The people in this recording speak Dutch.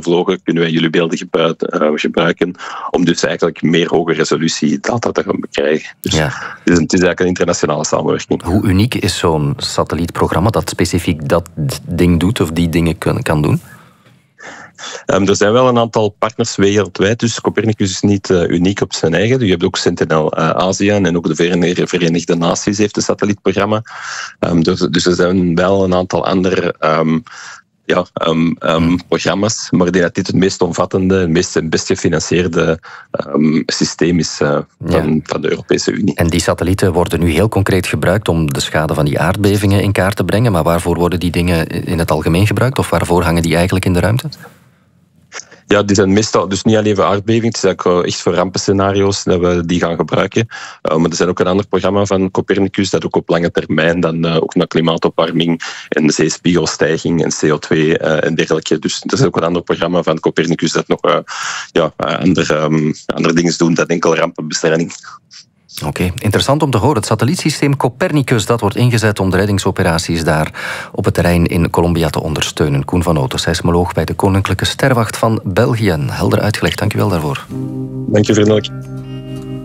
vlogen, kunnen wij jullie beelden gebruiken om dus eigenlijk meer hoge resolutie data te gaan bekrijgen. Dus het is eigenlijk een internationale samenwerking. Hoe uniek is zo'n satellietprogramma dat specifiek dat ding doet of die dingen kan doen? Er zijn wel een aantal partners wereldwijd, dus Copernicus is niet uniek op zijn eigen. Je hebt ook Sentinel Azië en ook de Verenigde Naties heeft een satellietprogramma. Dus er zijn wel een aantal andere programma's, maar ik denk dat dit het meest omvattende, het best gefinancierde systeem is van de Europese Unie. En die satellieten worden nu heel concreet gebruikt om de schade van die aardbevingen in kaart te brengen, maar waarvoor worden die dingen in het algemeen gebruikt of waarvoor hangen die eigenlijk in de ruimte? Ja, die zijn meestal, dus niet alleen voor aardbeving, het is eigenlijk echt voor rampenscenario's dat we die gaan gebruiken. Maar er zijn ook een ander programma van Copernicus dat ook op lange termijn dan ook naar klimaatopwarming en zeespiegelstijging en CO2 en dergelijke. Dus er is ook een ander programma van Copernicus dat nog andere dingen doet dan enkel rampenbestrijding. Oké, interessant om te horen. Het satellietsysteem Copernicus dat wordt ingezet om de reddingsoperaties daar op het terrein in Colombia te ondersteunen. Koen van Ooten, seismoloog bij de Koninklijke Sterrenwacht van België. Helder uitgelegd, dank u wel daarvoor. Dank je vriendelijk.